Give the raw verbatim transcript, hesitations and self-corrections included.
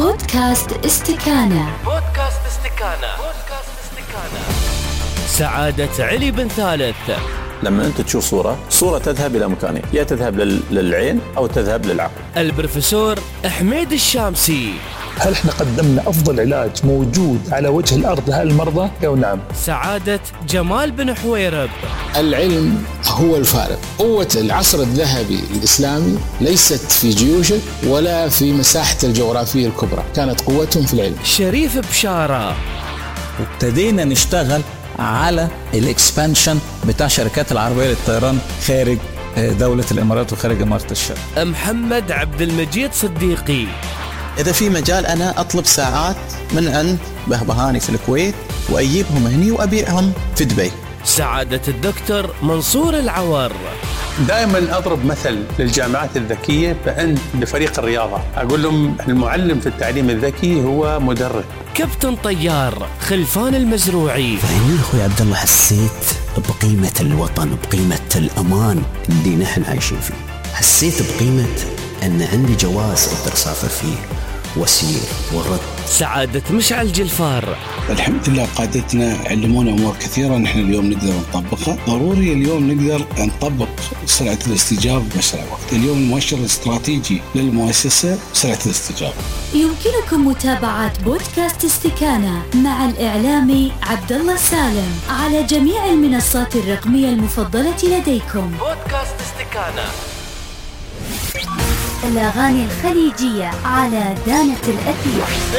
بودكاست استكانة. بودكاست استكانة. بودكاست استكانة. سعادة علي بن ثالث. لما أنت تشوف صورة صورة تذهب إلى مكانين، يا تذهب للعين أو تذهب للعقل. البروفيسور حميد الشامسي. هل احنا قدمنا أفضل علاج موجود على وجه الأرض لهالمرضى؟ أو نعم. سعادة جمال بن حويرب. العلم هو الفارق. قوة العصر الذهبي الإسلامي ليست في جيوشه ولا في مساحة الجغرافية الكبرى، كانت قوتهم في العلم. شريف بشارة. وابتدينا نشتغل على الاكسبانشن بتاع شركات العربية للطيران خارج دولة الإمارات وخارج إمارة الشرق. محمد عبد المجيد صديقي. إذا في مجال أنا أطلب ساعات من عند بهبهاني في الكويت وأجيبهم هني وأبيعهم في دبي. سعادة الدكتور منصور العور. دائما أضرب مثل للجامعات الذكية بأن لفريق الرياضة أقول لهم المعلم في التعليم الذكي هو مدرب. كابتن طيار خلفان المزروعي. فإني أخوي عبد الله حسيت بقيمة الوطن، بقيمة الأمان اللي نحن عايشين فيه. حسيت بقيمة أن عندي جواز أقدر أسافر فيه وسير والرد. سعادة مشعل جلفار. الحمد لله قادتنا علمونا أمور كثيرة نحن اليوم نقدر نطبقها. ضروري اليوم نقدر نطبق سرعة الاستجابة بأسرع وقت. اليوم المؤشر الاستراتيجي للمؤسسة سرعة الاستجابة. يمكنكم متابعة بودكاست استكانة مع الإعلامي عبد الله سالم على جميع المنصات الرقمية المفضلة لديكم. بودكاست استكانة. الأغاني الخليجية على دانة الأثير.